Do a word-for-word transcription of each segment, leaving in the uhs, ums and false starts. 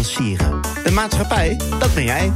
financieren. Een maatschappij, dat ben jij.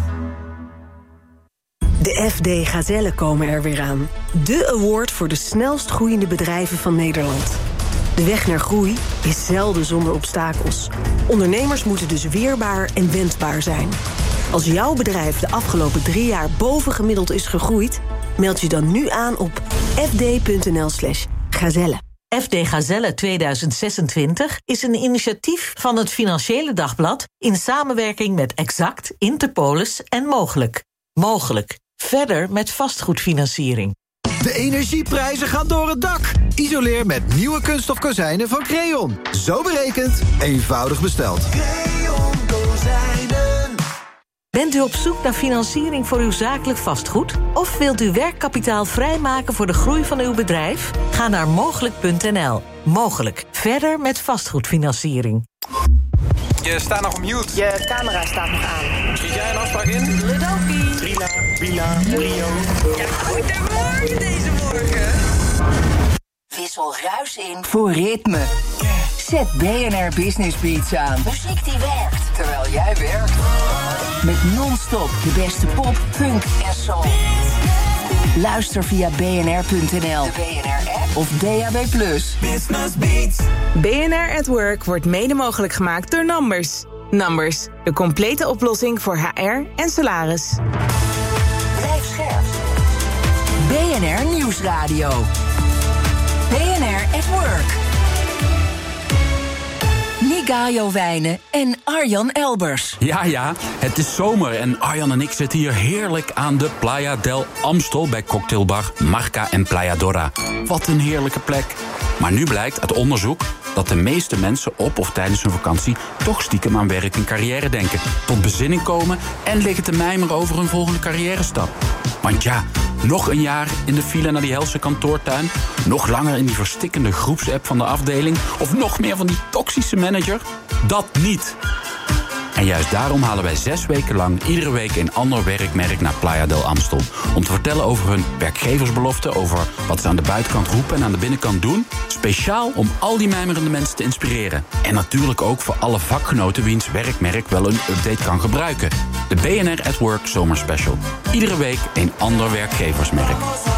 De F D Gazellen komen er weer aan. De award voor de snelst groeiende bedrijven van Nederland. De weg naar groei is zelden zonder obstakels. Ondernemers moeten dus weerbaar en wendbaar zijn. Als jouw bedrijf de afgelopen drie jaar bovengemiddeld is gegroeid, meld je dan nu aan op fd.nl slash gazelle. F D Gazelle tweeduizend zesentwintig is een initiatief van het Financiële Dagblad in samenwerking met Exact, Interpolis en Mogelijk. Mogelijk. Verder met vastgoedfinanciering. De energieprijzen gaan door het dak. Isoleer met nieuwe kunststof kozijnen van Creon. Zo berekend, eenvoudig besteld. Creon kozijnen. Bent u op zoek naar financiering voor uw zakelijk vastgoed? Of wilt u werkkapitaal vrijmaken voor de groei van uw bedrijf? Ga naar mogelijk punt n l. Mogelijk. Verder met vastgoedfinanciering. Je staat nog op mute. Je camera staat nog aan. Schiet jij een afspraak in? Ludoki. Trina, Bila, Rio. Ja, goedemorgen deze morgen. Wissel ruis in voor ritme. Zet B N R Business Beats aan. Muziek die werkt, terwijl jij werkt. Met non-stop de beste pop, funk en soul. Luister via b n r punt n l, de B N R-app of D A B plus. Business Beats. B N R at Work wordt mede mogelijk gemaakt door Numbers. Numbers, de complete oplossing voor H R en salaris. Blijf scherp. B N R Nieuwsradio. B N R at Work. Nigayo Wijnen en Arjan Elbers. Ja, ja, het is zomer en Arjan en ik zitten hier heerlijk aan de Playa del Amstel bij cocktailbar Marca en Playa Dora. Wat een heerlijke plek. Maar nu blijkt uit onderzoek dat de meeste mensen op of tijdens hun vakantie toch stiekem aan werk en carrière denken, tot bezinning komen en liggen te mijmeren over hun volgende carrière-stap. Want ja, nog een jaar in de file naar die helse kantoortuin, nog langer in die verstikkende groepsapp van de afdeling of nog meer van die toxische manager? Dat niet. En juist daarom halen wij zes weken lang iedere week een ander werkmerk naar Playa del Amstel. Om te vertellen over hun werkgeversbeloften, over wat ze aan de buitenkant roepen en aan de binnenkant doen. Speciaal om al die mijmerende mensen te inspireren. En natuurlijk ook voor alle vakgenoten wiens werkmerk wel een update kan gebruiken. De B N R at Work Zomerspecial. Iedere week een ander werkgeversmerk.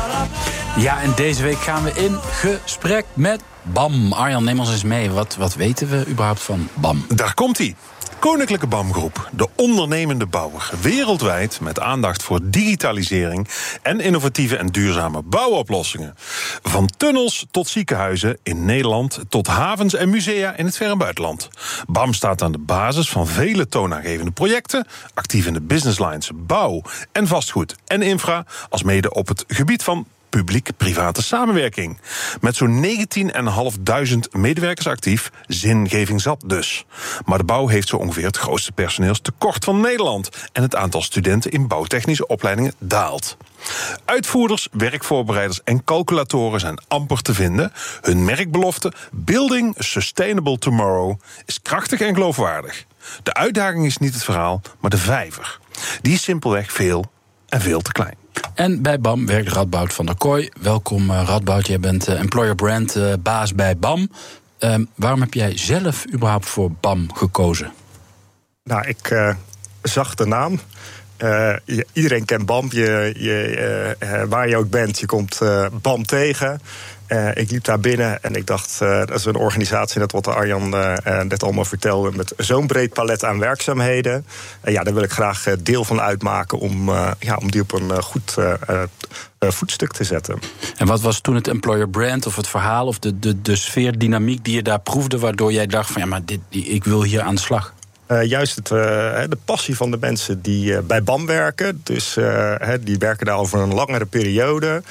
Ja, en deze week gaan we in gesprek met BAM. Arjan, neem ons eens mee. Wat, wat weten we überhaupt van BAM? Daar komt-ie. Koninklijke BAM Groep, de ondernemende bouwer. Wereldwijd met aandacht voor digitalisering en innovatieve en duurzame bouwoplossingen. Van tunnels tot ziekenhuizen in Nederland tot havens en musea in het verre buitenland. BAM staat aan de basis van vele toonaangevende projecten, actief in de business lines bouw en vastgoed en infra, alsmede op het gebied van publiek-private samenwerking. Met zo'n negentienduizend vijfhonderd medewerkers actief, zingeving zat dus. Maar de bouw heeft zo ongeveer het grootste personeelstekort van Nederland en het aantal studenten in bouwtechnische opleidingen daalt. Uitvoerders, werkvoorbereiders en calculatoren zijn amper te vinden. Hun merkbelofte, Building Sustainable Tomorrow, is krachtig en geloofwaardig. De uitdaging is niet het verhaal, maar de vijver. Die is simpelweg veel en veel te klein. En bij BAM werkt Radboud van der Kooi. Welkom uh, Radboud, jij bent uh, employer brand uh, baas bij BAM. Uh, waarom heb jij zelf überhaupt voor BAM gekozen? Nou, ik uh, zag de naam. Uh, je, iedereen kent BAM. Je, je, uh, uh, waar je ook bent, je komt uh, BAM tegen. Uh, ik liep daar binnen en ik dacht, uh, dat is een organisatie, net wat Arjan uh, net allemaal vertelde, met zo'n breed palet aan werkzaamheden. Uh, ja, daar wil ik graag uh, deel van uitmaken om, uh, ja, om die op een uh, goed uh, uh, voetstuk te zetten. En wat was toen het employer brand of het verhaal of de, de, de sfeerdynamiek die je daar proefde, waardoor jij dacht van ja, maar dit, ik wil hier aan de slag? Uh, juist het, uh, de passie van de mensen die uh, bij BAM werken. Dus uh, die werken daar over een langere periode.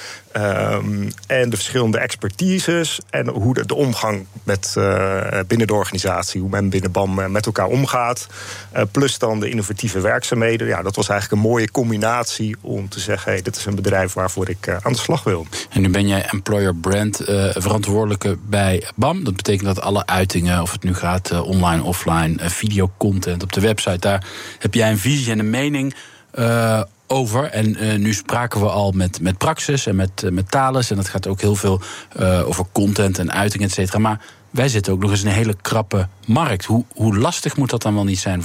Um, en de verschillende expertises. En hoe de, de omgang met, uh, binnen de organisatie. Hoe men binnen BAM met elkaar omgaat. Uh, plus dan de innovatieve werkzaamheden. Ja, dat was eigenlijk een mooie combinatie om te zeggen, hey, dit is een bedrijf waarvoor ik uh, aan de slag wil. En nu ben jij employer brand uh, verantwoordelijke bij BAM. Dat betekent dat alle uitingen, of het nu gaat uh, online, offline, uh, videocontent op de website, daar heb jij een visie en een mening uh, over. En uh, nu spraken we al met, met Praxis en met, uh, met Thales. En dat gaat ook heel veel uh, over content en uiting, et cetera. Maar wij zitten ook nog eens in een hele krappe markt. Hoe, hoe lastig moet dat dan wel niet zijn voor jou?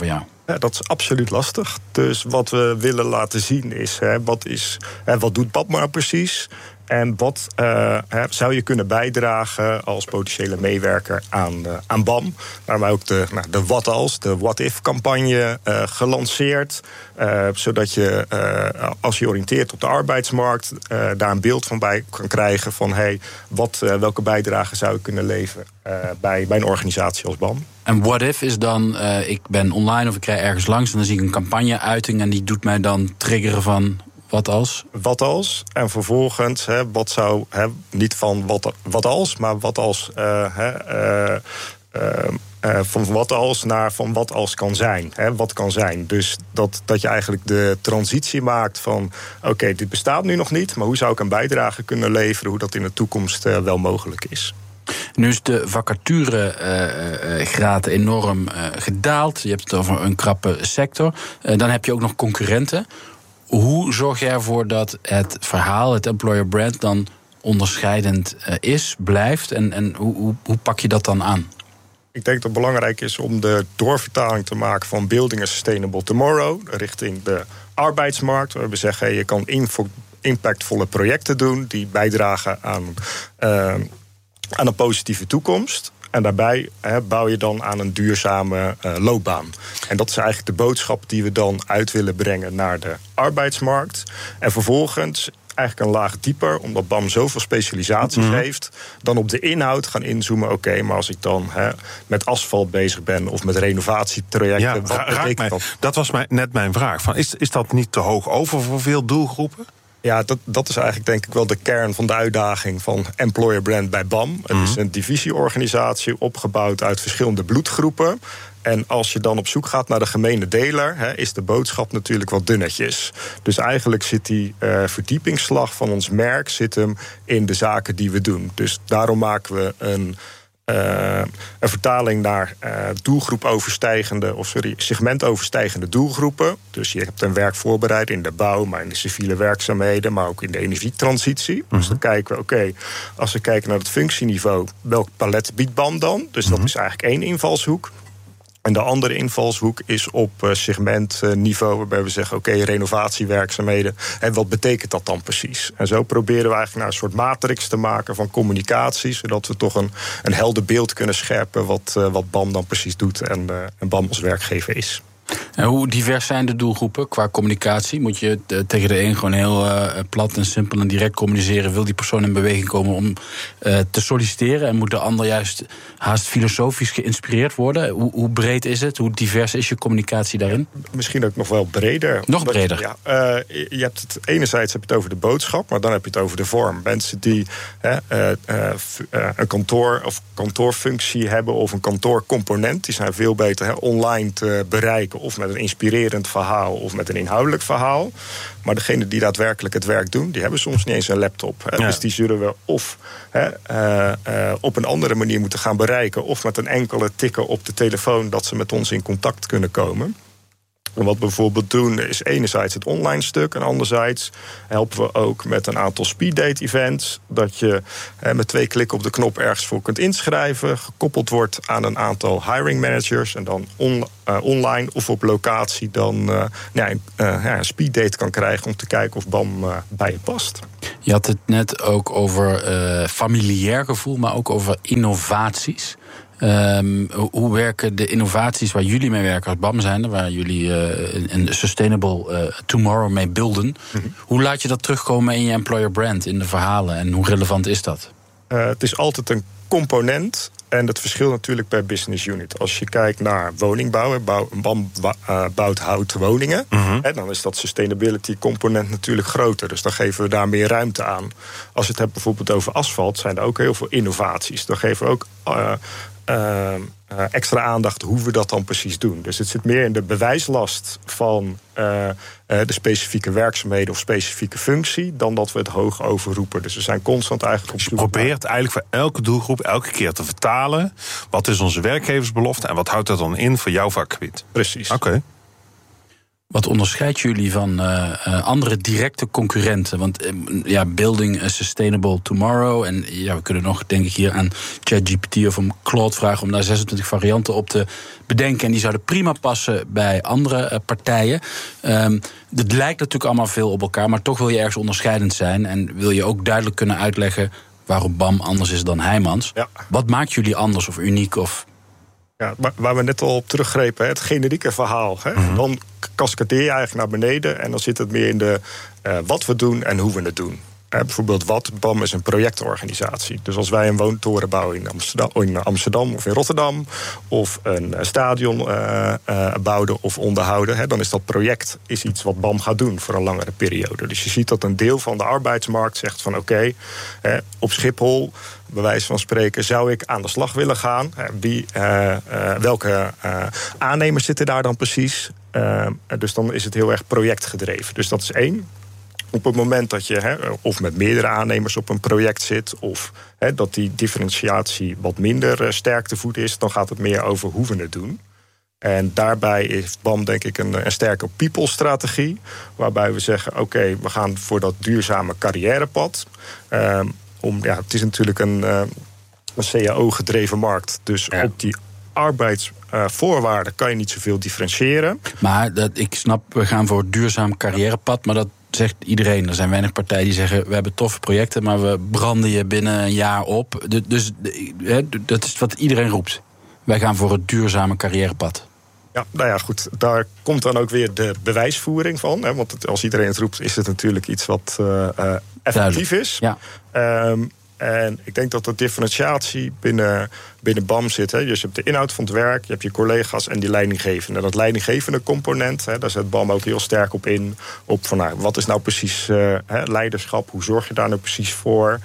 Ja, dat is absoluut lastig. Dus wat we willen laten zien is, hè, wat, is hè, wat doet B A M nou precies? En wat uh, hè, zou je kunnen bijdragen als potentiële meewerker aan, uh, aan B A M? Daar hebben we ook de, nou, de What Als, de What If-campagne uh, gelanceerd. Uh, zodat je, uh, als je oriënteert op de arbeidsmarkt, Uh, daar een beeld van bij kan krijgen van hey, wat, uh, welke bijdrage zou ik kunnen leveren uh, bij, bij een organisatie als B A M. En what if is dan, uh, ik ben online of ik rij ergens langs en dan zie ik een campagne-uiting en die doet mij dan triggeren van wat als? Wat als. En vervolgens, hè, wat zou, hè, niet van wat, wat als, maar wat als, uh, hè, uh, uh, uh, van wat als naar van wat als kan zijn. Hè, wat kan zijn. Dus dat, dat je eigenlijk de transitie maakt van oké, okay, dit bestaat nu nog niet, maar hoe zou ik een bijdrage kunnen leveren, hoe dat in de toekomst uh, wel mogelijk is. Nu is de vacaturegraad uh, uh, enorm uh, gedaald. Je hebt het over een krappe sector. Uh, dan heb je ook nog concurrenten. Hoe zorg je ervoor dat het verhaal, het employer brand, dan onderscheidend uh, is, blijft? En, en hoe, hoe, hoe pak je dat dan aan? Ik denk dat het belangrijk is om de doorvertaling te maken van Building a Sustainable Tomorrow richting de arbeidsmarkt. Waar we zeggen, hey, je kan info, impactvolle projecten doen die bijdragen aan, uh, aan een positieve toekomst. En daarbij he, bouw je dan aan een duurzame uh, loopbaan. En dat is eigenlijk de boodschap die we dan uit willen brengen naar de arbeidsmarkt. En vervolgens eigenlijk een laag dieper, omdat B A M zoveel specialisaties mm-hmm. heeft, dan op de inhoud gaan inzoomen. Oké, okay, maar als ik dan he, met asfalt bezig ben of met renovatietrajecten, ja, wat betekent mij, dat? Dat was mijn, net mijn vraag. Van, is, is dat niet te hoog over voor veel doelgroepen? Ja, dat, dat is eigenlijk denk ik wel de kern van de uitdaging van Employer Brand bij B A M. Mm-hmm. Het is een divisieorganisatie opgebouwd uit verschillende bloedgroepen. En als je dan op zoek gaat naar de gemene deler, he, is de boodschap natuurlijk wat dunnetjes. Dus eigenlijk zit die uh, verdiepingsslag van ons merk zit hem in de zaken die we doen. Dus daarom maken we een Uh, een vertaling naar uh, doelgroepoverstijgende, of sorry, segmentoverstijgende doelgroepen. Dus je hebt een werk voorbereid in de bouw, maar in de civiele werkzaamheden, maar ook in de energietransitie. Mm-hmm. Dus dan kijken we, oké, okay, als we kijken naar het functieniveau, welk palet biedt B A M dan? Dus mm-hmm. dat is eigenlijk één invalshoek. En de andere invalshoek is op segmentniveau, waarbij we zeggen, oké, okay, renovatiewerkzaamheden. En wat betekent dat dan precies? En zo proberen we eigenlijk naar een soort matrix te maken van communicatie, zodat we toch een, een helder beeld kunnen scherpen wat, uh, wat B A M dan precies doet en, uh, en B A M als werkgever is. En hoe divers zijn de doelgroepen qua communicatie? Moet je uh, tegen de een gewoon heel uh, plat en simpel en direct communiceren? Wil die persoon in beweging komen om uh, te solliciteren? En moet de ander juist haast filosofisch geïnspireerd worden? Hoe, hoe breed is het? Hoe divers is je communicatie daarin? Ja, misschien ook nog wel breder. Nog breder? Ja, uh, je hebt het, enerzijds heb je het over de boodschap, maar dan heb je het over de vorm. Mensen die uh, uh, uh, een kantoor of kantoorfunctie hebben of een kantoorcomponent, die zijn veel beter uh, online te bereiken, of met een inspirerend verhaal of met een inhoudelijk verhaal. Maar degenen die daadwerkelijk het werk doen, die hebben soms niet eens een laptop. Hè. Ja. Dus die zullen we of hè, uh, uh, op een andere manier moeten gaan bereiken, of met een enkele tikken op de telefoon dat ze met ons in contact kunnen komen. En wat we bijvoorbeeld doen is enerzijds het online stuk en anderzijds helpen we ook met een aantal speeddate events, dat je eh, met twee klikken op de knop ergens voor kunt inschrijven, gekoppeld wordt aan een aantal hiring managers en dan on, uh, online of op locatie dan uh, ja, een, uh, ja, een speeddate kan krijgen om te kijken of B A M uh, bij je past. Je had het net ook over uh, familiair gevoel, maar ook over innovaties. Um, hoe werken de innovaties waar jullie mee werken als B A M zijn, waar jullie uh, een sustainable uh, tomorrow mee beelden? Mm-hmm. Hoe laat je dat terugkomen in je employer brand, in de verhalen, en hoe relevant is dat? Uh, het is altijd een component. En dat verschilt natuurlijk per business unit. Als je kijkt naar woningbouw, bouw, B A M bouwt houten woningen, mm-hmm. hè, dan is dat sustainability component natuurlijk groter. Dus dan geven we daar meer ruimte aan. Als je het hebt bijvoorbeeld over asfalt, zijn er ook heel veel innovaties. Dan geven we ook Uh, Uh, uh, extra aandacht hoe we dat dan precies doen. Dus het zit meer in de bewijslast van uh, uh, de specifieke werkzaamheden of specifieke functie, dan dat we het hoog overroepen. Dus we zijn constant eigenlijk op zoek. Je probeert eigenlijk voor elke doelgroep elke keer te vertalen. Wat is onze werkgeversbelofte en wat houdt dat dan in voor jouw vakgebied? Precies. Oké. Okay. Wat onderscheidt jullie van uh, uh, andere directe concurrenten? Want uh, ja, building a sustainable tomorrow. En ja, we kunnen nog, denk ik, hier aan ChatGPT of om Claude vragen om daar zesentwintig varianten op te bedenken. En die zouden prima passen bij andere uh, partijen. Um, het lijkt natuurlijk allemaal veel op elkaar, maar toch wil je ergens onderscheidend zijn. En wil je ook duidelijk kunnen uitleggen waarom B A M anders is dan Heijmans. Ja. Wat maakt jullie anders of uniek? Of... Ja, waar we net al op teruggrepen, het generieke verhaal. Hè? Mm-hmm. Dan cascadeer je eigenlijk naar beneden en dan zit het meer in de uh, wat we doen en hoe we het doen. Uh, bijvoorbeeld wat, B A M is een projectorganisatie. Dus als wij een woontoren bouwen in Amsterdam, in Amsterdam of in Rotterdam, of een stadion uh, uh, bouwen of onderhouden, hè, dan is dat project is iets wat B A M gaat doen voor een langere periode. Dus je ziet dat een deel van de arbeidsmarkt zegt van oké, okay, uh, op Schiphol, bij wijze van spreken, zou ik aan de slag willen gaan. Uh, wie, uh, uh, welke uh, aannemers zitten daar dan precies? Uh, dus dan is het heel erg projectgedreven. Dus dat is één. Op het moment dat je he, of met meerdere aannemers op een project zit, of he, dat die differentiatie wat minder uh, sterk te voeden is, dan gaat het meer over hoe we het doen. En daarbij heeft B A M denk ik een, een sterke people-strategie, waarbij we zeggen, oké, okay, we gaan voor dat duurzame carrièrepad. Uh, om, ja, het is natuurlijk een, uh, een C A O-gedreven markt, dus ja. Op die arbeidsvoorwaarden uh, kan je niet zoveel differentiëren. Maar dat, ik snap, we gaan voor het duurzaam carrièrepad, maar dat zegt iedereen. Er zijn weinig partijen die zeggen, we hebben toffe projecten, maar we branden je binnen een jaar op. Dus dat is wat iedereen roept. Wij gaan voor het duurzame carrièrepad. Ja, nou ja, goed. Daar komt dan ook weer de bewijsvoering van. Hè, want het, als iedereen het roept, is het natuurlijk iets wat uh, uh, effectief is. Ja. Um, En ik denk dat de differentiatie binnen, binnen B A M zit. Hè. Dus je hebt de inhoud van het werk, je hebt je collega's en die leidinggevende. Dat leidinggevende component, hè, daar zet B A M ook heel sterk op in. Op van, nou, wat is nou precies uh, hè, leiderschap? Hoe zorg je daar nou precies voor?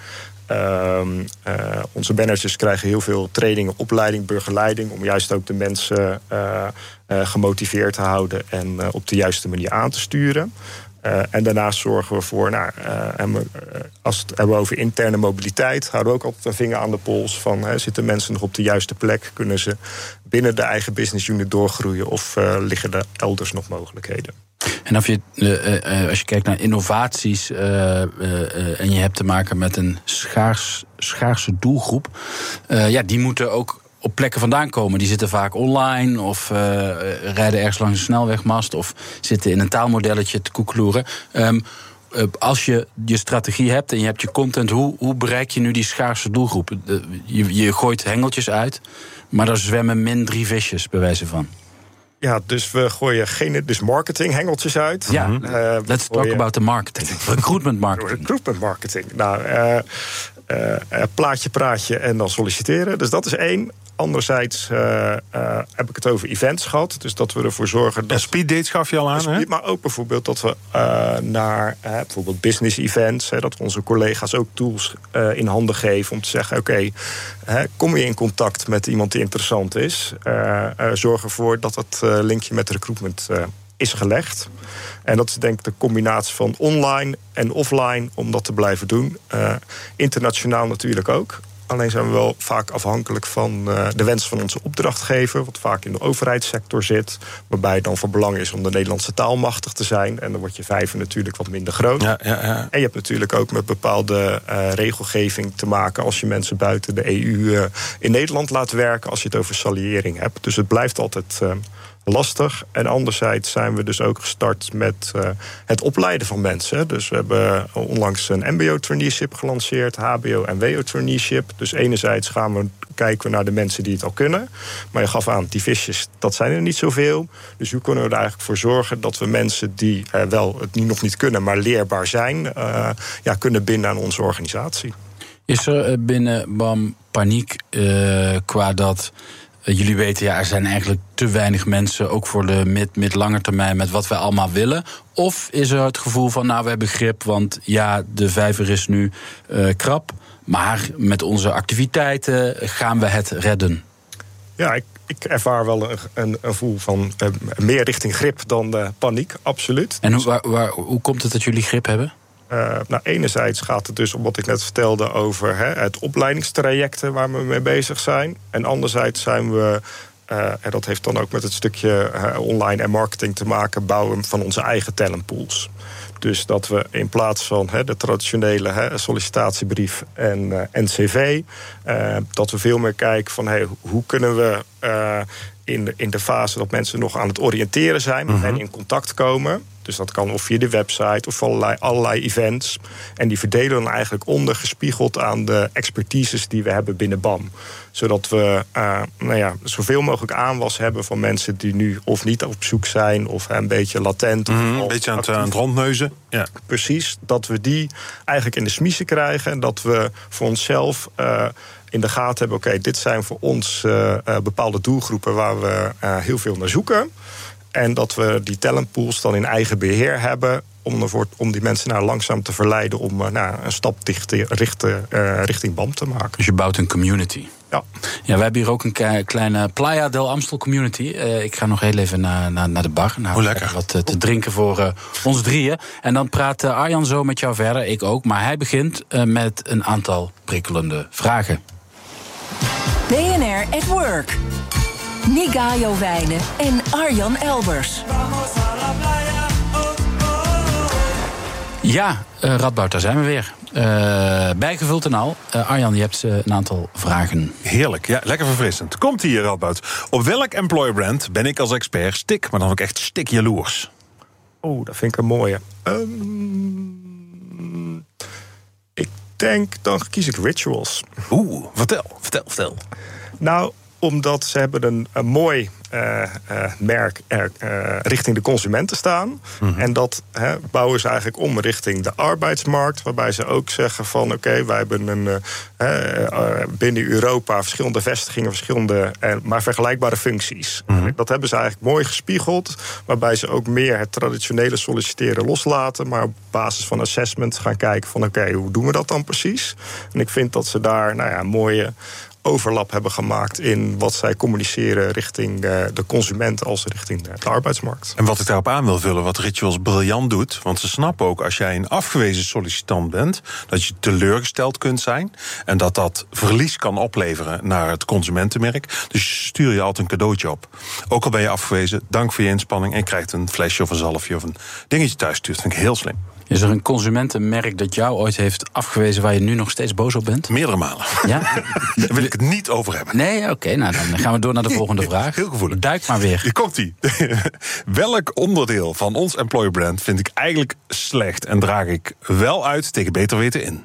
Uh, uh, onze managers krijgen heel veel trainingen, opleiding, begeleiding, om juist ook de mensen uh, uh, gemotiveerd te houden en uh, op de juiste manier aan te sturen. Uh, en daarnaast zorgen we voor, nou, uh, als we het hebben over interne mobiliteit, houden we ook altijd een vinger aan de pols van, hè, zitten mensen nog op de juiste plek? Kunnen ze binnen de eigen business unit doorgroeien of uh, liggen er elders nog mogelijkheden? En of je, uh, uh, als je kijkt naar innovaties uh, uh, uh, en je hebt te maken met een schaars, schaarse doelgroep, uh, ja, die moeten ook op plekken vandaan komen. Die zitten vaak online of uh, rijden ergens langs een snelwegmast of zitten in een taalmodelletje te koekeloeren. Um, uh, als je je strategie hebt en je hebt je content, hoe, hoe bereik je nu die schaarse doelgroep? Uh, je, je gooit hengeltjes uit, maar daar zwemmen min drie visjes, bij wijze van. Ja, dus we gooien geen dus marketing hengeltjes uit. Ja, uh, let's talk je, about the marketing. Recruitment marketing. Recruitment marketing. Nou, uh, uh, plaatje, praatje en dan solliciteren. Dus dat is één. Anderzijds uh, uh, heb ik het over events gehad. Dus dat we ervoor zorgen dat... Ja, speeddates gaf je al aan, speed, hè? Maar ook bijvoorbeeld dat we uh, naar uh, bijvoorbeeld business events, hè, dat we onze collega's ook tools uh, in handen geven om te zeggen, oké, okay, uh, kom je in contact met iemand die interessant is. Uh, uh, zorg ervoor dat het uh, linkje met recruitment uh, is gelegd. En dat is denk ik de combinatie van online en offline om dat te blijven doen. Uh, internationaal natuurlijk ook. Alleen zijn we wel vaak afhankelijk van uh, de wens van onze opdrachtgever, wat vaak in de overheidssector zit, waarbij het dan van belang is om de Nederlandse taal machtig te zijn. En dan wordt je vijver natuurlijk wat minder groot. Ja, ja, ja. En je hebt natuurlijk ook met bepaalde uh, regelgeving te maken als je mensen buiten de E U uh, in Nederland laat werken, als je het over saliëring hebt. Dus het blijft altijd Uh, lastig. En anderzijds zijn we dus ook gestart met uh, het opleiden van mensen. Dus we hebben onlangs een M B O-traineeship gelanceerd, H B O- en W O-traineeship. Dus enerzijds gaan we kijken we naar de mensen die het al kunnen. Maar je gaf aan, die visjes, dat zijn er niet zoveel. Dus hoe kunnen we er eigenlijk voor zorgen dat we mensen die uh, wel het nog niet kunnen, maar leerbaar zijn, uh, ja, kunnen binden aan onze organisatie. Is er binnen B A M paniek uh, qua dat Uh, jullie weten, ja, er zijn eigenlijk te weinig mensen, ook voor de mid, mid-lange termijn, met wat wij allemaal willen? Of is er het gevoel van, nou, we hebben grip, want ja, de vijver is nu uh, krap, maar met onze activiteiten gaan we het redden? Ja, ik, ik ervaar wel een, een, een gevoel van uh, meer richting grip dan uh, paniek, absoluut. En hoe, waar, waar, hoe komt het dat jullie grip hebben? Uh, nou, enerzijds gaat het dus om wat ik net vertelde over hè, het opleidingstrajecten waar we mee bezig zijn. En anderzijds zijn we uh, en dat heeft dan ook met het stukje uh, online en marketing te maken, bouwen van onze eigen talentpools. Dus dat we in plaats van he, de traditionele he, sollicitatiebrief en uh, N C V... Uh, dat we veel meer kijken van hey, hoe kunnen we uh, in, de, in de fase dat mensen nog aan het oriënteren zijn mm-hmm. en in contact komen. Dus dat kan of via de website of allerlei, allerlei events. En die verdelen dan eigenlijk ondergespiegeld aan de expertises die we hebben binnen B A M. Zodat we uh, nou ja, zoveel mogelijk aanwas hebben van mensen die nu of niet op zoek zijn of een beetje latent. Mm-hmm, of een beetje aan het, aan het rondneuzen. Ja. Precies, dat we die eigenlijk in de smiezen krijgen. En dat we voor onszelf uh, in de gaten hebben, oké, okay, dit zijn voor ons uh, uh, bepaalde doelgroepen waar we uh, heel veel naar zoeken. En dat we die talentpools dan in eigen beheer hebben om, ervoor, om die mensen nou langzaam te verleiden om uh, nou, een stap dicht, richten, uh, richting B A M te maken. Dus je bouwt een community. Ja. Ja, we hebben hier ook een kleine Playa del Amstel community. Uh, ik ga nog heel even naar, naar, naar de bar. Nou, Hoe lekker. Wat uh, te drinken voor uh, ons drieën. En dan praat uh, Arjan zo met jou verder, ik ook. Maar hij begint uh, met een aantal prikkelende vragen. B N R at Work. Nigayo Wijnen en Arjan Elbers. Ja, uh, Radboud, daar zijn we weer. Uh, bijgevuld en al. Uh, Arjan, je hebt uh, een aantal vragen. Heerlijk, ja, lekker verfrissend. Komt hier, Radboud. Op welk employer brand ben ik als expert stik, maar dan ook echt stik jaloers? Oeh, dat vind ik een mooie. Um, ik denk, dan kies ik Rituals. Oeh, vertel, vertel, vertel. Nou, omdat ze hebben een, een mooi uh, uh, merk er, uh, richting de consumenten staan. Mm-hmm. En dat he, bouwen ze eigenlijk om richting de arbeidsmarkt. Waarbij ze ook zeggen van oké, okay, wij hebben een, uh, uh, binnen Europa verschillende vestigingen, verschillende, uh, maar vergelijkbare functies. Mm-hmm. Dat hebben ze eigenlijk mooi gespiegeld. Waarbij ze ook meer het traditionele solliciteren loslaten. Maar op basis van assessment gaan kijken van oké, okay, hoe doen we dat dan precies? En ik vind dat ze daar nou ja, mooie overlap hebben gemaakt in wat zij communiceren richting uh, de consument als richting de, de arbeidsmarkt. En wat ik daarop aan wil vullen, wat Rituals briljant doet, want ze snappen ook als jij een afgewezen sollicitant bent, dat je teleurgesteld kunt zijn en dat dat verlies kan opleveren naar het consumentenmerk. Dus stuur je altijd een cadeautje op. Ook al ben je afgewezen, dank voor je inspanning en je krijgt een flesje of een zalfje of een dingetje thuis stuurt. Dat vind ik heel slim. Is er een consumentenmerk dat jou ooit heeft afgewezen waar je nu nog steeds boos op bent? Meerdere malen. Ja? Daar wil ik het niet over hebben. Nee, oké, okay, nou dan gaan we door naar de volgende vraag. Heel gevoelig. Duik maar weer. Hier komt-ie. Welk onderdeel van ons employer brand vind ik eigenlijk slecht en draag ik wel uit tegen beter weten in?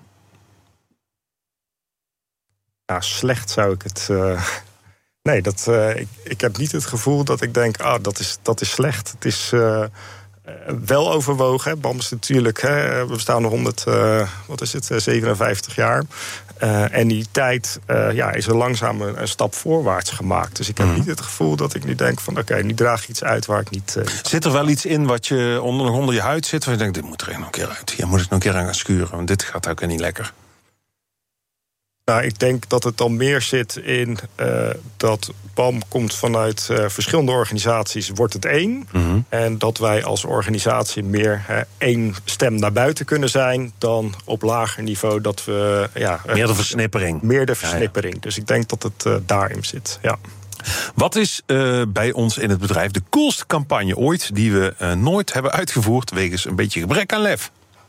Nou, slecht zou ik het... Uh... Nee, dat, uh, ik, ik heb niet het gevoel dat ik denk, ah, dat is, dat is slecht. Het is... Uh... Uh, wel overwogen. Hè. B A M is natuurlijk, hè, we bestaan nog honderd, uh, wat is het, zevenenvijftig jaar. Uh, en die tijd uh, ja, is er langzaam een, een stap voorwaarts gemaakt. Dus ik heb mm. niet het gevoel dat ik nu denk van oké, okay, nu draag ik iets uit waar ik niet... Uh, zit er wel iets in wat je onder, nog onder je huid zit, waar je denkt, dit moet er nog een keer uit. Hier moet ik nog een keer aan gaan schuren, want dit gaat ook niet lekker. Nou, ik denk dat het dan meer zit in uh, dat B A M komt vanuit uh, verschillende organisaties, wordt het één. Mm-hmm. En dat wij als organisatie meer uh, één stem naar buiten kunnen zijn dan op lager niveau dat we... Uh, ja, meer de versnippering. Meer de versnippering. Ja, ja. Dus ik denk dat het uh, daarin zit, ja. Wat is uh, bij ons in het bedrijf de coolste campagne ooit die we uh, nooit hebben uitgevoerd wegens een beetje gebrek aan lef?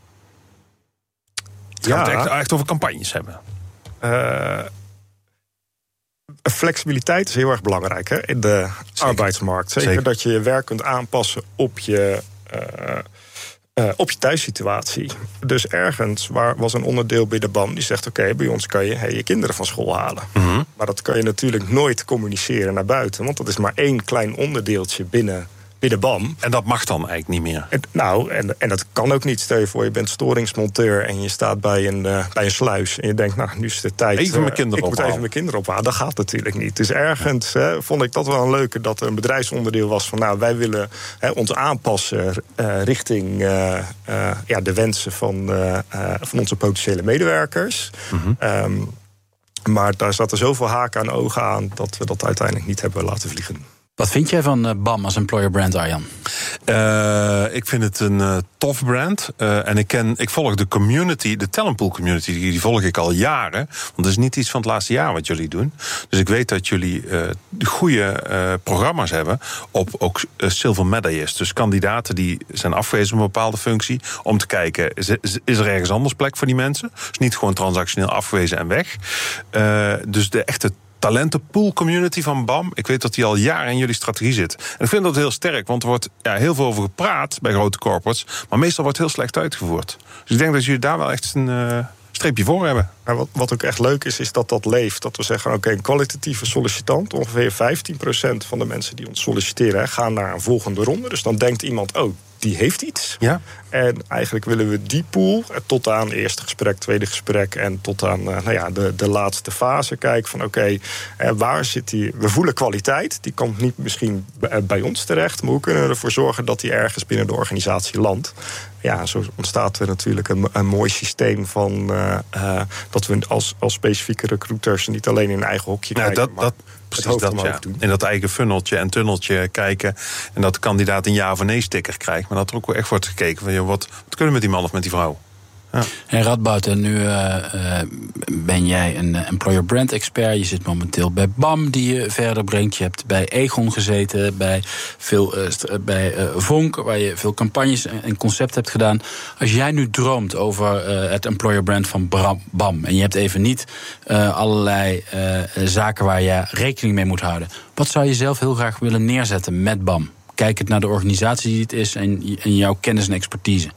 Het gaat ja. echt, echt over campagnes hebben. Uh, flexibiliteit is heel erg belangrijk hè, in de Zeker. arbeidsmarkt. Zeker, Zeker dat je je werk kunt aanpassen op je, uh, uh, op je thuissituatie. Dus ergens waar was een onderdeel bij de B A M die zegt oké, okay, bij ons kan je hey, je kinderen van school halen. Mm-hmm. Maar dat kan je natuurlijk nooit communiceren naar buiten, want dat is maar één klein onderdeeltje binnen... binnen B A M. En dat mag dan eigenlijk niet meer? En, nou, en, en dat kan ook niet. Stel je voor, je bent storingsmonteur en je staat bij een, uh, bij een sluis. En je denkt, nou, nu is de tijd... Even mijn kinderen uh, ik moet even mijn kinderen ophalen. Dat gaat natuurlijk niet. Dus ergens hè, vond ik dat wel een leuke... dat er een bedrijfsonderdeel was van... nou, wij willen hè, ons aanpassen uh, richting uh, uh, ja, de wensen van, uh, uh, van onze potentiële medewerkers. Mm-hmm. Um, maar daar zaten zoveel haken en ogen aan... dat we dat uiteindelijk niet hebben laten vliegen. Wat vind jij van B A M als employer brand, Arjan? Uh, ik vind het een uh, tof brand. Uh, en ik, ken, ik volg de community, de Talentpool community, die, die volg ik al jaren. Want dat is niet iets van het laatste jaar wat jullie doen. Dus ik weet dat jullie uh, goede uh, programma's hebben op ook uh, silver medaillers. Dus kandidaten die zijn afgewezen op een bepaalde functie, om te kijken, is, is er ergens anders plek voor die mensen? Dus niet gewoon transactioneel afgewezen en weg. Uh, dus de echte talentenpool community van BAM, ik weet dat die al jaren in jullie strategie zit. En ik vind dat heel sterk, want er wordt ja, heel veel over gepraat bij grote corporates, maar meestal wordt heel slecht uitgevoerd. Dus ik denk dat jullie daar wel echt een uh, streepje voor hebben. Maar wat, wat ook echt leuk is, is dat dat leeft. Dat we zeggen, oké, okay, een kwalitatieve sollicitant, ongeveer vijftien procent van de mensen die ons solliciteren, gaan naar een volgende ronde. Dus dan denkt iemand, oh, die heeft iets. Ja. En eigenlijk willen we die pool tot aan eerste gesprek, tweede gesprek en tot aan uh, nou ja, de, de laatste fase kijken van oké, okay, uh, waar zit die? We voelen kwaliteit, die komt niet misschien bij, bij ons terecht, maar hoe kunnen we ervoor zorgen dat die ergens binnen de organisatie landt? Ja, zo ontstaat er natuurlijk een, een mooi systeem van uh, uh, dat we als, als specifieke recruiters niet alleen in een eigen hokje ja, kijken, dat, maar dat, precies dat, ja. In dat eigen funneltje en tunneltje kijken en dat de kandidaat een ja of nee sticker krijgt, maar dat er ook wel echt wordt gekeken van joh, wat, wat kunnen we met die man of met die vrouw? Ja. Hey Radboud, en nu uh, uh, ben jij een uh, employer brand expert. Je zit momenteel bij BAM, die je verder brengt. Je hebt bij Egon gezeten, bij, veel, uh, st- bij uh, Vonk, waar je veel campagnes en, en concepten hebt gedaan. Als jij nu droomt over uh, het employer brand van BAM, en je hebt even niet uh, allerlei uh, zaken waar je rekening mee moet houden, wat zou je zelf heel graag willen neerzetten met BAM? Kijk het naar de organisatie die het is en, en jouw kennis en expertise.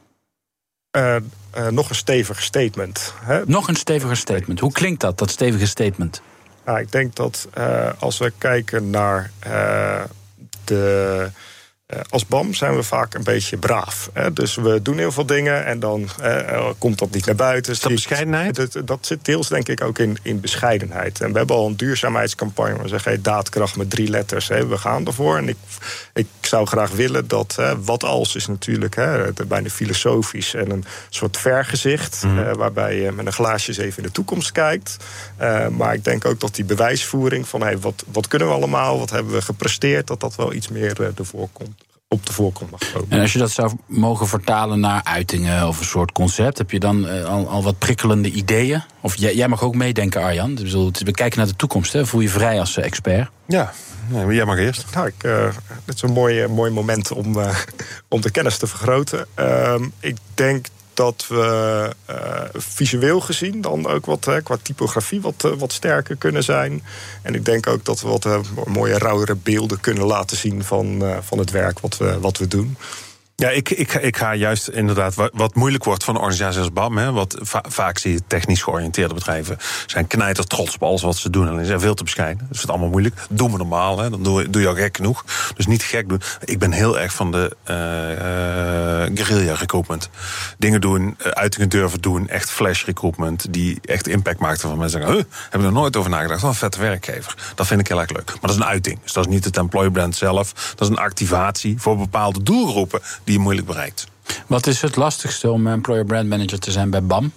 Uh, uh, nog een steviger statement. Hè? Nog een steviger statement. Hoe klinkt dat, dat stevige statement? Nou, ik denk dat uh, als we kijken naar uh, de... Uh, als BAM zijn we vaak een beetje braaf. Hè? Dus we doen heel veel dingen en dan uh, komt dat niet naar buiten. Is dat bescheidenheid? Dat, dat zit deels denk ik ook in, in bescheidenheid. En we hebben al een duurzaamheidscampagne. We zeggen hey, daadkracht met drie letters. Hè? We gaan ervoor. En ik, ik zou graag willen dat hè, wat als is natuurlijk hè, bijna filosofisch en een soort vergezicht. Mm. Uh, waarbij je met een glaasje eens even in de toekomst kijkt. Uh, maar ik denk ook dat die bewijsvoering van hey, wat, wat kunnen we allemaal, wat hebben we gepresteerd, dat dat wel iets meer uh, ervoor komt. Op de voorkant mag komen. En als je dat zou mogen vertalen naar uitingen of een soort concept, heb je dan uh, al, al wat prikkelende ideeën? Of jij, jij mag ook meedenken, Arjan. Dus we kijken naar de toekomst, hè? Voel je vrij als uh, expert? Ja, nee, maar jij mag eerst. Nou, ik, uh, dit is een mooi, mooi moment om, uh, om de kennis te vergroten. Uh, ik denk dat we uh, visueel gezien dan ook wat hè, qua typografie wat, uh, wat sterker kunnen zijn. En ik denk ook dat we wat uh, mooie rauwere beelden kunnen laten zien van, uh, van het werk wat we, wat we doen. Ja, ik, ik, ik ga juist inderdaad wat, wat moeilijk wordt van een organisatie als BAM. Hè, wat va- vaak zie je technisch georiënteerde bedrijven zijn knijter trots op alles wat ze doen. Alleen ze zijn veel te bescheiden. Dus het is allemaal moeilijk. Doen we normaal, hè, dan doe, doe je al gek genoeg. Dus niet gek doen. Ik ben heel erg van de uh, uh, guerrilla recruitment. Dingen doen, uh, uitingen durven doen. Echt flash recruitment. Die echt impact maakt van mensen zeggen, huh, heb ik er nooit over nagedacht. Wat een vette werkgever. Dat vind ik heel erg leuk. Maar dat is een uiting. Dus dat is niet het employer brand zelf. Dat is een activatie voor bepaalde doelgroepen die je moeilijk bereikt. Wat is het lastigste om employer brand manager te zijn bij BAM?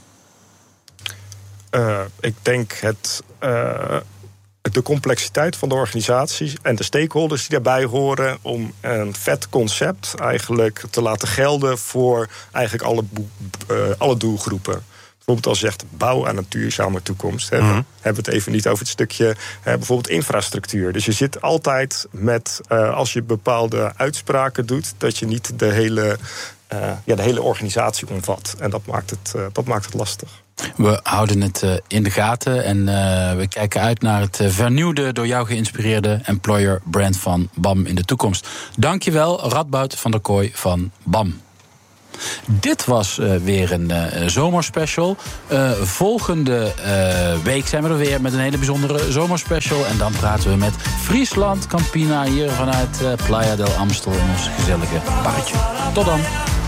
Uh, ik denk het, uh, de complexiteit van de organisatie en de stakeholders die daarbij horen om een vet concept eigenlijk te laten gelden voor eigenlijk alle, uh, alle doelgroepen. Bijvoorbeeld als je zegt bouw aan een duurzame toekomst. Hè, mm-hmm. Dan hebben we het even niet over het stukje hè, bijvoorbeeld infrastructuur. Dus je zit altijd met, uh, als je bepaalde uitspraken doet, dat je niet de hele, uh, ja, de hele organisatie omvat. En dat maakt het, uh, dat maakt het lastig. We houden het uh, in de gaten en uh, we kijken uit naar het uh, vernieuwde, door jou geïnspireerde employer brand van BAM in de toekomst. Dankjewel, Radboud van der Kooi van BAM. Dit was uh, weer een uh, zomerspecial. Uh, volgende uh, week zijn we er weer met een hele bijzondere zomerspecial. En dan praten we met Friesland Campina hier vanuit uh, Playa del Amstel in ons gezellige parkje. Tot dan.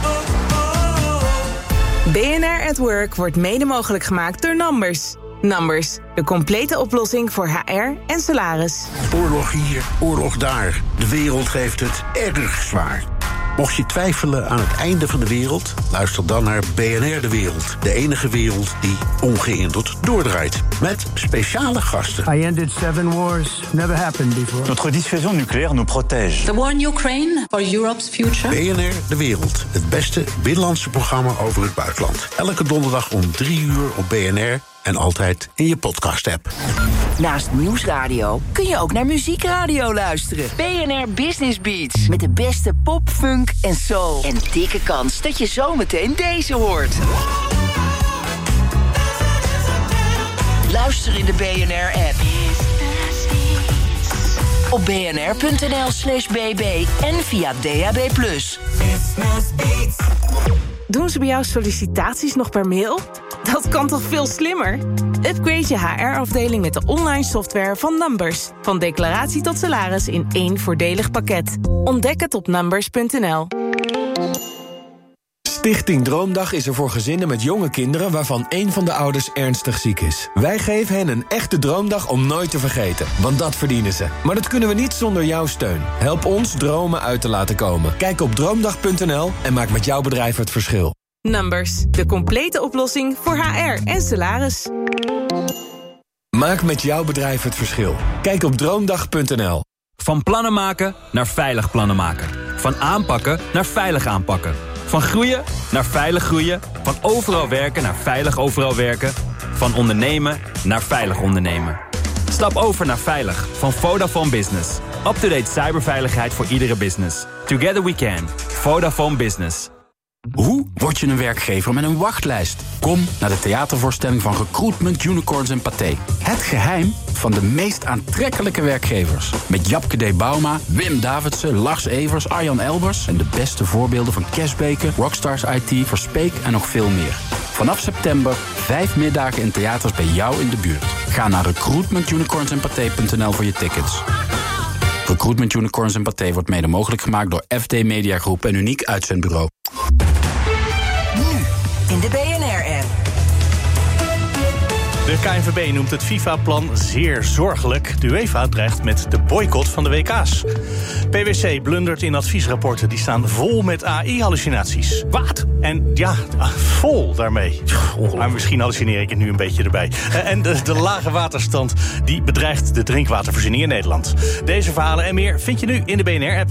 B N R at Work wordt mede mogelijk gemaakt door Numbers. Numbers, de complete oplossing voor H R en salaris. Oorlog hier, oorlog daar. De wereld heeft het erg zwaar. Mocht je twijfelen aan het einde van de wereld, luister dan naar B N R De Wereld. De enige wereld die ongehinderd doordraait. Met speciale gasten. I ended seven wars. Never happened before. Notre dissuasion nucléaire nous protège. The war in Ukraine for Europe's future. B N R De Wereld. Het beste binnenlandse programma over het buitenland. Elke donderdag om drie uur op B N R en altijd in je podcast-app. Naast Nieuwsradio kun je ook naar Muziekradio luisteren. B N R Business Beats. Met de beste pop, funk en soul. En dikke kans dat je zometeen deze hoort. Luister in de B N R-app. Op bnr.nl slash bb en via D A B plus. Doen ze bij jou sollicitaties nog per mail? Dat kan toch veel slimmer? Upgrade je H R-afdeling met de online software van Numbers. Van declaratie tot salaris in één voordelig pakket. Ontdek het op numbers punt n l. Stichting Droomdag is er voor gezinnen met jonge kinderen waarvan één van de ouders ernstig ziek is. Wij geven hen een echte droomdag om nooit te vergeten, want dat verdienen ze. Maar dat kunnen we niet zonder jouw steun. Help ons dromen uit te laten komen. Kijk op droomdag punt n l en maak met jouw bedrijf het verschil. Numbers, de complete oplossing voor H R en salaris. Maak met jouw bedrijf het verschil. Kijk op droomdag punt n l. Van plannen maken naar veilig plannen maken. Van aanpakken naar veilig aanpakken. Van groeien naar veilig groeien. Van overal werken naar veilig overal werken. Van ondernemen naar veilig ondernemen. Stap over naar veilig van Vodafone Business. Up-to-date cyberveiligheid voor iedere business. Together we can. Vodafone Business. Hoe word je een werkgever met een wachtlijst? Kom naar de theatervoorstelling van Recruitment, Unicorns en Pathé. Het geheim van de meest aantrekkelijke werkgevers. Met Japke D. Bauma, Wim Davidsen, Lars Evers, Arjan Elbers... en de beste voorbeelden van Kesbeke, Rockstars I T, Verspeek en nog veel meer. Vanaf september vijf middagen in theaters bij jou in de buurt. Ga naar recruitment unicorns en pathé punt n l voor je tickets. Recruitment Unicorns en Pathé wordt mede mogelijk gemaakt door F D Media Groep en Uniek Uitzendbureau. Nu in de B N R-app. De K N V B noemt het FIFA-plan zeer zorgelijk. De UEFA dreigt met de boycott van de W K's. P W C blundert in adviesrapporten. Die staan vol met A I-hallucinaties. Wat? En ja, vol daarmee. Maar misschien hallucineer ik het nu een beetje erbij. En de, de lage waterstand die bedreigt de drinkwatervoorziening in Nederland. Deze verhalen en meer vind je nu in de B N R-app.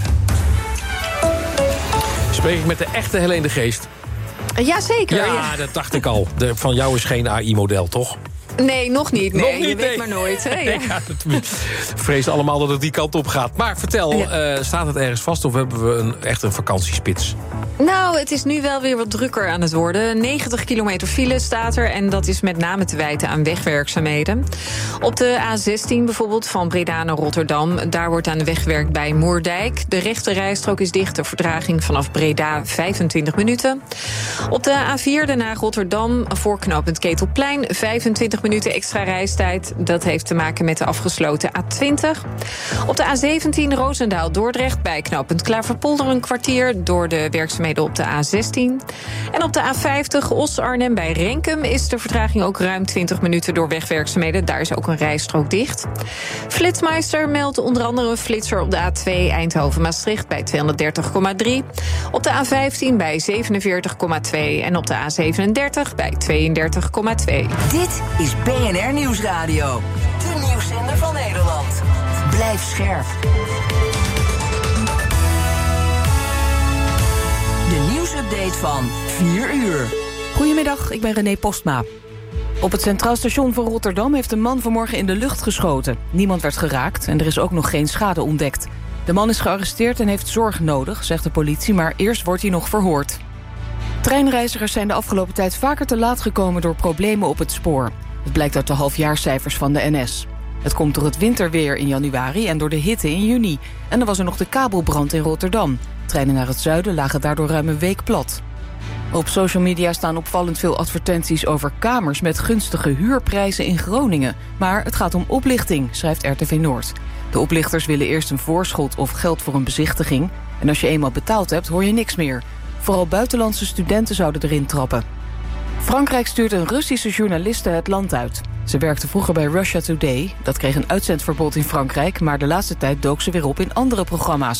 Spreek ik met de echte Helene de Geest? Jazeker. Ja, ja, dat dacht ik al. De, van jou is geen A I-model, toch? Nee, nog niet. Nee, nog niet, je weet nee. maar nooit. Hè? Ja. Ja, dat, vrees allemaal dat het die kant op gaat. Maar vertel, ja. uh, staat het ergens vast of hebben we een, echt een vakantiespits? Nou, het is nu wel weer wat drukker aan het worden. negentig kilometer file staat er en dat is met name te wijten aan wegwerkzaamheden. Op de A zestien bijvoorbeeld, van Breda naar Rotterdam... daar wordt aan de weg gewerkt bij Moerdijk. De rechte rijstrook is dicht, de vertraging vanaf Breda vijfentwintig minuten. Op de A vier Den Haag-Rotterdam, voor knooppunt Ketelplein... vijfentwintig minuten extra reistijd. Dat heeft te maken met de afgesloten A twintig. Op de A zeventien Roosendaal-Dordrecht, bij knooppunt Klaverpolder... een kwartier door de werkzaamheden op de A zestien. En op de A vijftig Os-Arnhem bij Renkum is de vertraging ook ruim twintig minuten door wegwerkzaamheden. Daar is ook een rijstrook dicht. Flitsmeister meldt onder andere een flitser op de A twee Eindhoven-Maastricht bij tweehonderddertig komma drie. Op de A vijftien bij zevenenveertig komma twee en op de A zevenendertig bij tweeëndertig komma twee. Dit is B N R Nieuwsradio. De nieuwszender van Nederland. Blijf scherp. De nieuwsupdate van vier uur. Goedemiddag, ik ben René Postma. Op het Centraal Station van Rotterdam heeft een man vanmorgen in de lucht geschoten. Niemand werd geraakt en er is ook nog geen schade ontdekt. De man is gearresteerd en heeft zorg nodig, zegt de politie, maar eerst wordt hij nog verhoord. Treinreizigers zijn de afgelopen tijd vaker te laat gekomen door problemen op het spoor. Dat blijkt uit de halfjaarscijfers van de N S. Het komt door het winterweer in januari en door de hitte in juni. En er was er nog de kabelbrand in Rotterdam. Treinen naar het zuiden lagen daardoor ruim een week plat. Op social media staan opvallend veel advertenties over kamers met gunstige huurprijzen in Groningen. Maar het gaat om oplichting, schrijft R T V Noord. De oplichters willen eerst een voorschot of geld voor een bezichtiging. En als je eenmaal betaald hebt, hoor je niks meer. Vooral buitenlandse studenten zouden erin trappen. Frankrijk stuurt een Russische journaliste het land uit. Ze werkte vroeger bij Russia Today. Dat kreeg een uitzendverbod in Frankrijk, maar de laatste tijd dook ze weer op in andere programma's.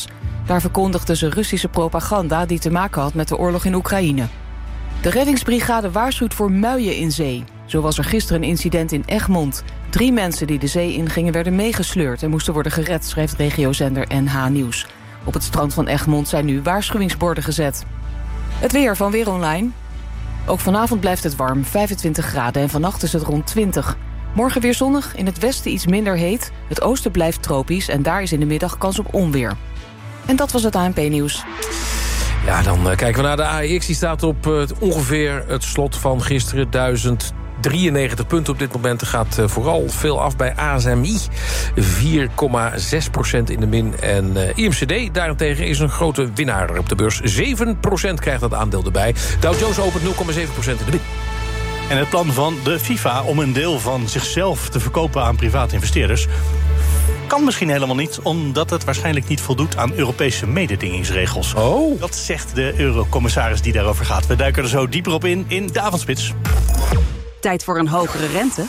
Daar verkondigden ze Russische propaganda die te maken had met de oorlog in Oekraïne. De reddingsbrigade waarschuwt voor muien in zee. Zo was er gisteren een incident in Egmond. Drie mensen die de zee ingingen werden meegesleurd en moesten worden gered, schrijft regiozender N H Nieuws. Op het strand van Egmond zijn nu waarschuwingsborden gezet. Het weer van Weer Online. Ook vanavond blijft het warm, vijfentwintig graden en vannacht is het rond twintig. Morgen weer zonnig, in het westen iets minder heet. Het oosten blijft tropisch en daar is in de middag kans op onweer. En dat was het A N P-nieuws. Ja, dan uh, kijken we naar de A E X. Die staat op uh, ongeveer het slot van gisteren. duizend drieënnegentig punten op dit moment. Er gaat uh, vooral veel af bij A S M I. vier komma zes procent in de min. En uh, I M C D daarentegen is een grote winnaar op de beurs. zeven procent krijgt dat aandeel erbij. Dow Jones opent nul komma zeven procent in de min. En het plan van de FIFA om een deel van zichzelf te verkopen aan private investeerders kan misschien helemaal niet, omdat het waarschijnlijk niet voldoet aan Europese mededingingsregels. Oh. Dat zegt de eurocommissaris die daarover gaat. We duiken er zo dieper op in in de avondspits. Tijd voor een hogere rente?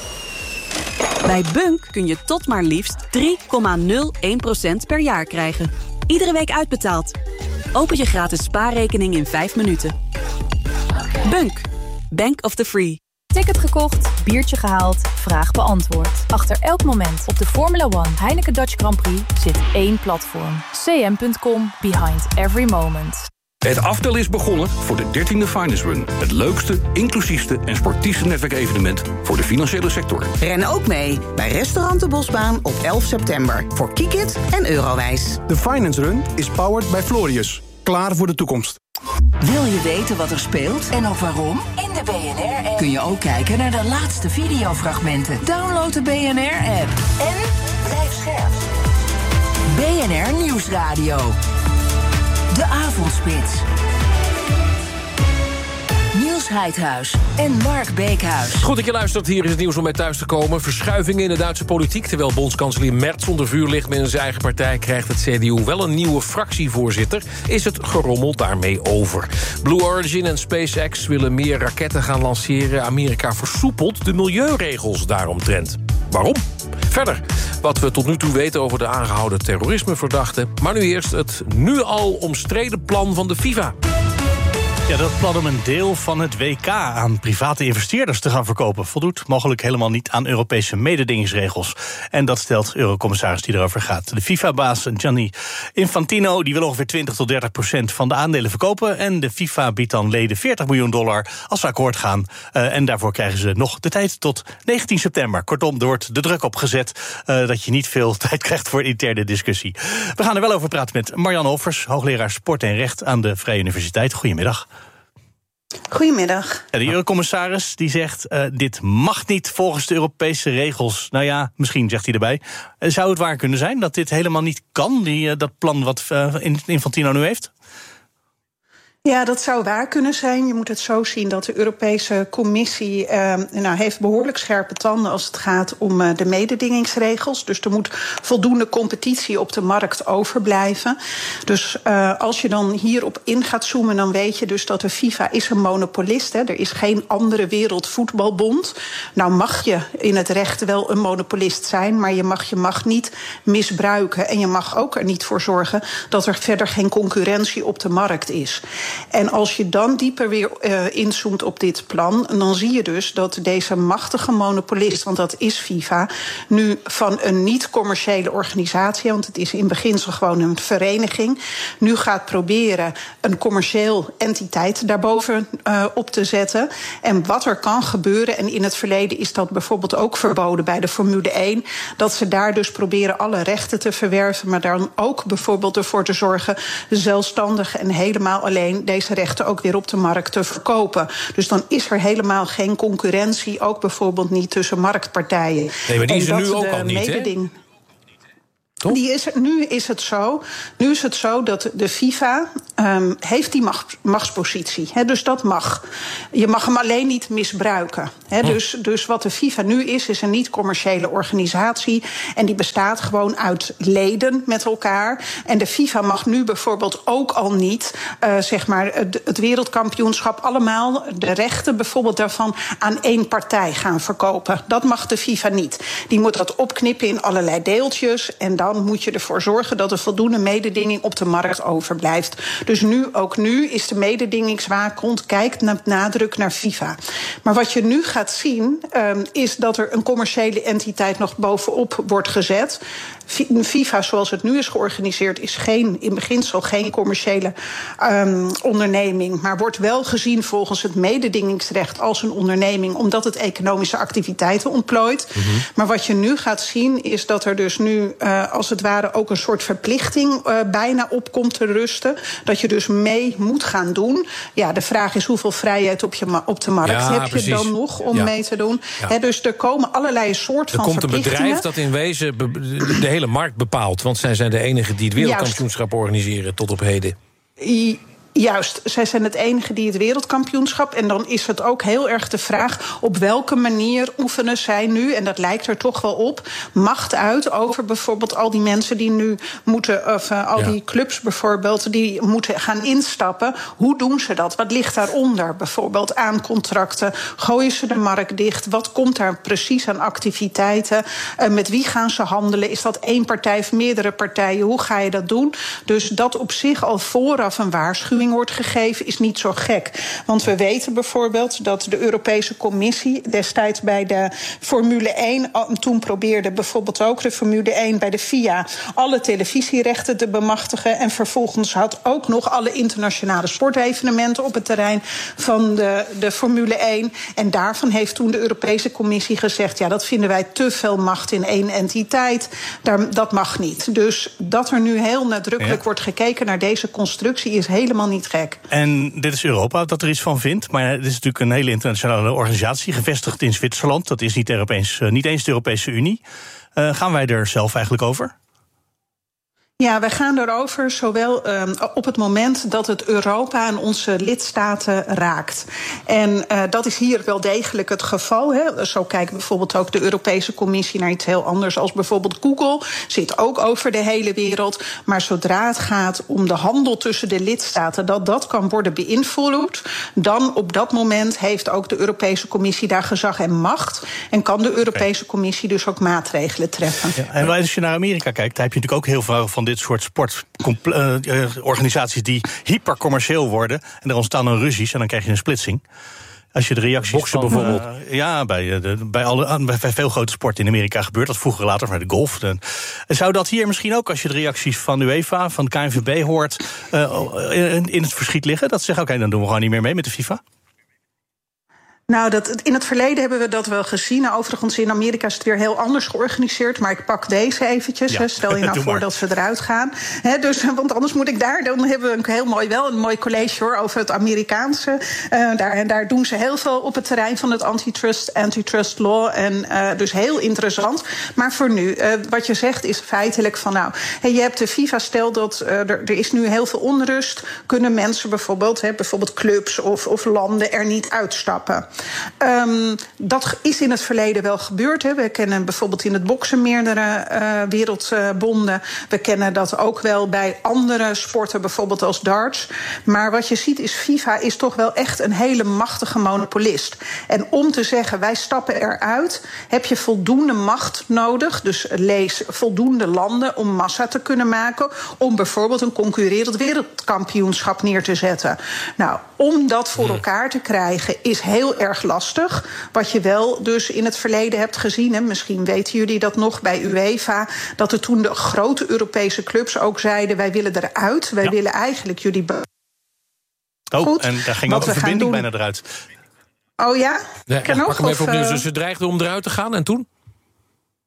Bij Bunk kun je tot maar liefst drie komma nul één procent per jaar krijgen. Iedere week uitbetaald. Open je gratis spaarrekening in vijf minuten. Bunk. Bank of the Free. Ticket gekocht, biertje gehaald, vraag beantwoord. Achter elk moment op de Formula One Heineken Dutch Grand Prix zit één platform. c m punt com, behind every moment. Het aftel is begonnen voor de dertiende Finance Run. Het leukste, inclusiefste en sportiefste netwerkevenement voor de financiële sector. Ren ook mee bij Restaurant de Bosbaan op elf september. Voor Kikit en Eurowijs. De Finance Run is powered by Florius. Klaar voor de toekomst. Wil je weten wat er speelt en ook waarom? In de B N R-app kun je ook kijken naar de laatste videofragmenten. Download de B N R-app en blijf scherp. B N R Nieuwsradio. De Avondspits. Niels Heidhuis en Mark Beekhuis. Goed dat je luistert, hier is het nieuws om bij thuis te komen. Verschuivingen in de Duitse politiek. Terwijl bondskanselier Merz onder vuur ligt met zijn eigen partij, krijgt het C D U wel een nieuwe fractievoorzitter. Is het gerommel daarmee over. Blue Origin en SpaceX willen meer raketten gaan lanceren. Amerika versoepelt de milieuregels daaromtrent. Waarom? Verder, wat we tot nu toe weten over de aangehouden terrorismeverdachten. Maar nu eerst het nu al omstreden plan van de FIFA. Ja, dat plan om een deel van het W K aan private investeerders te gaan verkopen voldoet mogelijk helemaal niet aan Europese mededingingsregels. En dat stelt eurocommissaris die erover gaat. De FIFA-baas Gianni Infantino die wil ongeveer twintig tot dertig procent van de aandelen verkopen. En de FIFA biedt dan leden veertig miljoen dollar als ze akkoord gaan. Uh, en daarvoor krijgen ze nog de tijd tot negentien september. Kortom, er wordt de druk op gezet uh, dat je niet veel tijd krijgt voor interne discussie. We gaan er wel over praten met Marianne Hoffers, hoogleraar sport en recht aan de Vrije Universiteit. Goedemiddag. Goedemiddag. De eurocommissaris die zegt, uh, dit mag niet volgens de Europese regels. Nou ja, misschien zegt hij erbij. Uh, zou het waar kunnen zijn dat dit helemaal niet kan, die, uh, dat plan wat uh, Infantino nu heeft? Ja, dat zou waar kunnen zijn. Je moet het zo zien dat de Europese Commissie eh, nou, heeft behoorlijk scherpe tanden als het gaat om uh, de mededingingsregels. Dus er moet voldoende competitie op de markt overblijven. Dus uh, als je dan hierop in gaat zoomen, dan weet je dus dat de FIFA is een monopolist. Hè. Er is geen andere wereldvoetbalbond. Nou mag je in het recht wel een monopolist zijn, maar je mag je mag niet misbruiken. En je mag ook er niet voor zorgen dat er verder geen concurrentie op de markt is. En als je dan dieper weer uh, inzoomt op dit plan, dan zie je dus dat deze machtige monopolist, want dat is FIFA, nu van een niet-commerciële organisatie, want het is in beginsel gewoon een vereniging, nu gaat proberen een commercieel entiteit daarboven uh, op te zetten. En wat er kan gebeuren, en in het verleden is dat bijvoorbeeld ook verboden bij de Formule één, dat ze daar dus proberen alle rechten te verwerven, maar dan ook bijvoorbeeld ervoor te zorgen zelfstandig en helemaal alleen deze rechten ook weer op de markt te verkopen. Dus dan is er helemaal geen concurrentie, ook bijvoorbeeld niet tussen marktpartijen. Nee, maar die is er nu ook al niet, mededing... hè? Die is, nu is het zo. Nu is het zo dat de FIFA Um, heeft die macht, machtspositie. He, dus dat mag. Je mag hem alleen niet misbruiken. He, hm. dus, dus wat de FIFA nu is, is een niet-commerciële organisatie. En die bestaat gewoon uit leden met elkaar. En de FIFA mag nu bijvoorbeeld ook al niet, uh, zeg maar, het, het wereldkampioenschap allemaal, de rechten bijvoorbeeld daarvan, aan één partij gaan verkopen. Dat mag de FIFA niet. Die moet dat opknippen in allerlei deeltjes. En dan moet je ervoor zorgen dat er voldoende mededinging op de markt overblijft. Dus nu, ook nu, is de mededingingswaakhond, kijkt met nadruk naar FIFA. Maar wat je nu gaat zien, um, is dat er een commerciële entiteit nog bovenop wordt gezet. FIFA, zoals het nu is georganiseerd, is geen, in beginsel geen commerciële um, onderneming, maar wordt wel gezien volgens het mededingingsrecht als een onderneming, omdat het economische activiteiten ontplooit. Mm-hmm. Maar wat je nu gaat zien, is dat er dus nu, uh, als het ware, ook een soort verplichting uh, bijna op komt te rusten. Dat je dus mee moet gaan doen. Ja, de vraag is hoeveel vrijheid op, je ma- op de markt ja, heb precies. je dan nog om ja. mee te doen. Ja. He, dus er komen allerlei soorten van verplichtingen. Er komt een bedrijf dat in wezen be- de, de hele markt bepaalt, want zij zijn de enigen die het wereldkampioenschap Juist. organiseren tot op heden. I- Juist, zij zijn het enige die het wereldkampioenschap. En dan is het ook heel erg de vraag op welke manier oefenen zij nu, en dat lijkt er toch wel op, macht uit over bijvoorbeeld al die mensen die nu moeten, of uh, al ja. die clubs bijvoorbeeld, die moeten gaan instappen. Hoe doen ze dat? Wat ligt daaronder? Bijvoorbeeld aan contracten. Gooien ze de markt dicht? Wat komt daar precies aan activiteiten? Uh, met wie gaan ze handelen? Is dat één partij of meerdere partijen? Hoe ga je dat doen? Dus dat op zich al vooraf een waarschuwing wordt gegeven, is niet zo gek. Want we weten bijvoorbeeld dat de Europese Commissie destijds bij de Formule één, toen probeerde bijvoorbeeld ook de Formule één bij de F I A alle televisierechten te bemachtigen. En vervolgens had ook nog alle internationale sportevenementen op het terrein van de, de Formule één. En daarvan heeft toen de Europese Commissie gezegd, ja, dat vinden wij te veel macht in één entiteit. Daar, dat mag niet. Dus dat er nu heel nadrukkelijk ja. wordt gekeken naar deze constructie is helemaal niet gek. En dit is Europa dat er iets van vindt. Maar het is natuurlijk een hele internationale organisatie, gevestigd in Zwitserland. Dat is niet, Europees, niet eens de Europese Unie. Uh, gaan wij er zelf eigenlijk over? Ja, wij gaan erover zowel um, op het moment dat het Europa en onze lidstaten raakt. En uh, dat is hier wel degelijk het geval. Hè. Zo kijkt bijvoorbeeld ook de Europese Commissie naar iets heel anders als bijvoorbeeld Google. Zit ook over de hele wereld. Maar zodra het gaat om de handel tussen de lidstaten, dat dat kan worden beïnvloed, dan op dat moment heeft ook de Europese Commissie daar gezag en macht. En kan de Europese Commissie dus ook maatregelen treffen. Ja, en als je naar Amerika kijkt, daar heb je natuurlijk ook heel veel van dit soort sportorganisaties die hypercommercieel worden. En er ontstaan dan ruzies en dan krijg je een splitsing. Als je de reacties Boksen van, bijvoorbeeld. Uh, ja, bij, de, bij, alle, bij veel grote sporten in Amerika gebeurt dat vroeger later, maar de golf. De, zou dat hier misschien ook, als je de reacties van de UEFA, van de K N V B hoort, uh, in, in het verschiet liggen? Dat ze zeggen, oké, okay, dan doen we gewoon niet meer mee met de FIFA? Nou, dat, in het verleden hebben we dat wel gezien. Nou, overigens, in Amerika is het weer heel anders georganiseerd. Maar ik pak deze eventjes. Ja, stel je nou voor dat ze eruit gaan. He, dus, want anders moet ik daar... Dan hebben we een heel mooi, wel een mooi college hoor, over het Amerikaanse. Uh, daar, en daar doen ze heel veel op het terrein van het antitrust, antitrust law. En uh, dus heel interessant. Maar voor nu, uh, wat je zegt is feitelijk van... nou, hey, je hebt de FIFA, stel dat uh, er, er is nu heel veel onrust. Kunnen mensen bijvoorbeeld, he, bijvoorbeeld clubs of, of landen er niet uitstappen? Um, dat is in het verleden wel gebeurd. Hè. We kennen bijvoorbeeld in het boksen meerdere uh, wereldbonden. We kennen dat ook wel bij andere sporten, bijvoorbeeld als darts. Maar wat je ziet is, FIFA is toch wel echt een hele machtige monopolist. En om te zeggen, wij stappen eruit, heb je voldoende macht nodig. Dus lees voldoende landen om massa te kunnen maken, om bijvoorbeeld een concurrerend wereldkampioenschap neer te zetten. Nou, om dat voor elkaar te krijgen is heel erg lastig. Wat je wel dus in het verleden hebt gezien, en misschien weten jullie dat nog bij UEFA, dat er toen de grote Europese clubs ook zeiden, wij willen eruit, wij ja. willen eigenlijk jullie... Be- oh, Goed, en daar ging ook de verbinding bijna eruit. Oh ja? ja kan ja, nog, pak hem even of, opnieuw. uh... Dus ze dreigden om eruit te gaan en toen?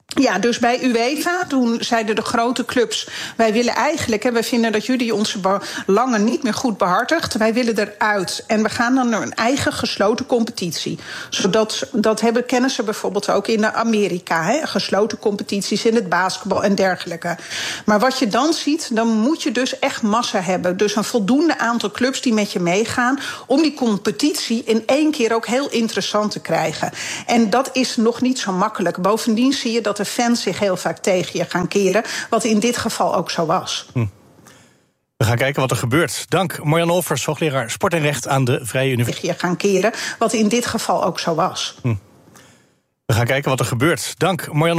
Ja, dus bij UEFA, toen zeiden de grote clubs, wij willen eigenlijk, hè, wij vinden dat jullie onze belangen niet meer goed behartigt. Wij willen eruit. En we gaan dan naar een eigen gesloten competitie. Zodat, dat hebben, kennen ze bijvoorbeeld ook in Amerika. Hè, gesloten competities in het basketbal en dergelijke. Maar wat je dan ziet, dan moet je dus echt massa hebben. Dus een voldoende aantal clubs die met je meegaan, om die competitie in één keer ook heel interessant te krijgen. En dat is nog niet zo makkelijk. Bovendien zie je dat de fans zich heel vaak tegen je gaan keren, wat in dit geval ook zo was. Hm. We gaan kijken wat er gebeurt. Dank Marjan Olvers, hoogleraar sport en recht aan de Vrije Universiteit. Je gaan keren, wat in dit geval ook zo was. Hm. We gaan kijken wat er gebeurt. Dank Marjan